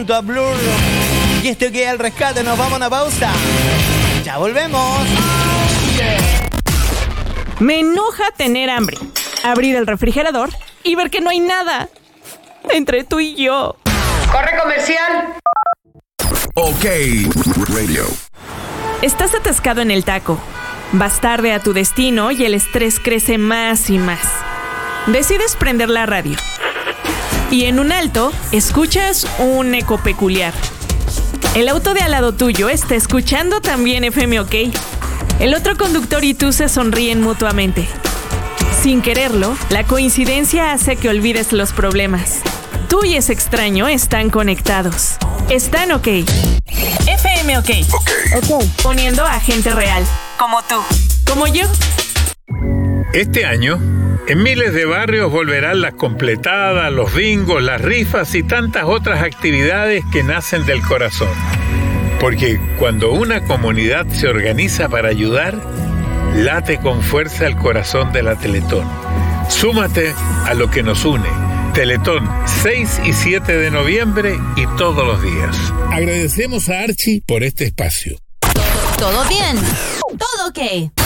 junto a Blur. Y esto que es El Rescate, nos vamos a una pausa. Ya volvemos. Me enoja tener hambre, abrir el refrigerador y ver que no hay nada entre tú y yo. ¡Corre comercial! OK Radio. Estás atascado en el taco. Vas tarde a tu destino y el estrés crece más y más. Decides prender la radio. Y en un alto, escuchas un eco peculiar. El auto de al lado tuyo está escuchando también FM OK. El otro conductor y tú se sonríen mutuamente. Sin quererlo, la coincidencia hace que olvides los problemas. Tú y ese extraño están conectados. Están OK. FM OK. OK. Poniendo a gente real. Como tú. Como yo. Este año, en miles de barrios volverán las completadas, los bingos, las rifas y tantas otras actividades que nacen del corazón. Porque cuando una comunidad se organiza para ayudar, late con fuerza el corazón de la Teletón. Súmate a lo que nos une. Teletón, 6 y 7 de noviembre y todos los días. Agradecemos a Archie por este espacio. ¿Todo bien? ¿Todo OK?